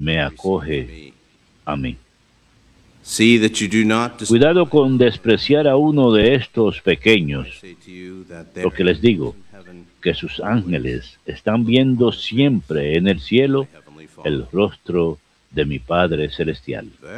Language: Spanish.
me acoge a mí. See that you do not despise Cuidado con despreciar a uno de estos pequeños, say to you that there porque les digo in heaven que sus ángeles están viendo siempre en el cielo heavenly Father. el rostro de mi Padre Celestial.